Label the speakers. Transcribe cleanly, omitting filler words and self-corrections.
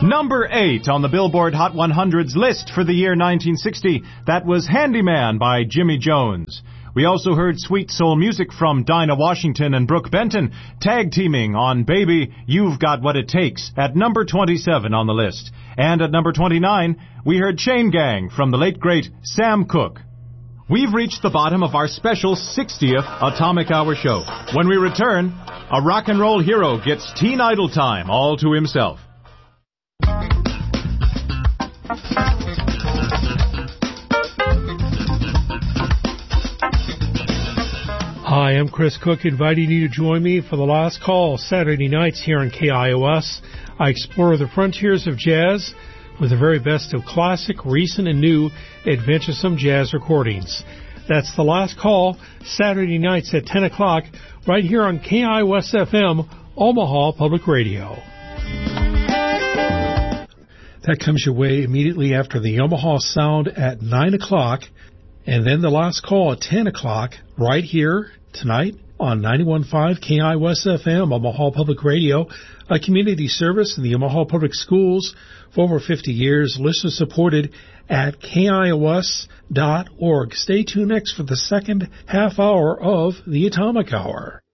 Speaker 1: Number 8 on the Billboard Hot 100's list for the year 1960. That was Handyman by Jimmy Jones. We also heard sweet soul music from Dinah Washington and Brooke Benton, tag teaming on Baby, You've Got What It Takes at number 27 on the list. And at number 29, we heard Chain Gang from the late great Sam Cooke. We've reached the bottom of our special 60th Atomic Hour show. When we return, a rock and roll hero gets teen idol time all to himself.
Speaker 2: Hi, I'm Chris Cook, inviting you to join me for The Last Call, Saturday nights here on KIOS. I explore the frontiers of jazz with the very best of classic, recent, and new adventuresome jazz recordings. That's The Last Call, Saturday nights at 10 o'clock, right here on KIOS-FM, Omaha Public Radio. That comes your way immediately after the Omaha Sound at 9 o'clock, and then The Last Call at 10 o'clock, right here tonight on 91.5 KIOS-FM, Omaha Public Radio, a community service in the Omaha Public Schools for over 50 years, listener-supported at KIOS.org. Stay tuned next for the second half hour of the Atomic Hour.